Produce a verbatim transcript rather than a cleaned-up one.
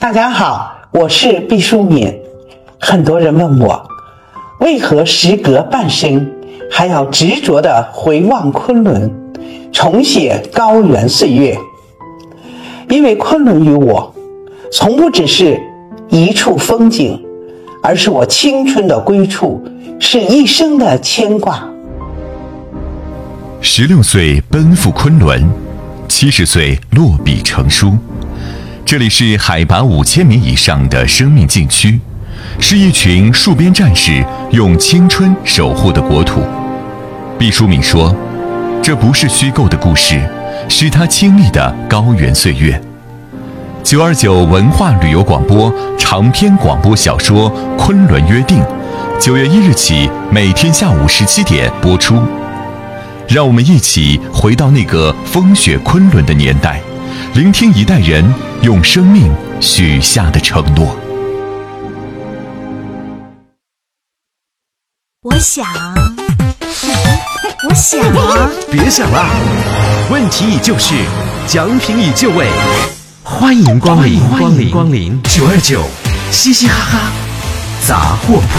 大家好，我是毕淑敏。很多人问我，为何时隔半生还要执着地回望昆仑，重写高原岁月？因为昆仑于我，从不只是一处风景，而是我青春的归处，是一生的牵挂。 十六岁奔赴昆仑，七十岁落笔成书。这里是海拔五千米以上的生命禁区，是一群戍边战士用青春守护的国土。毕淑敏说，这不是虚构的故事，是他经历的高原岁月。九二九文化旅游广播长篇广播小说《昆仑约定》，九月一日起每天下午十七点播出。让我们一起回到那个风雪昆仑的年代，聆听一代人用生命许下的承诺。 我想，我想， 别想了，问题已就绪，奖品已就位，欢迎光临，欢迎光临九二九，嘻嘻哈哈，杂货铺。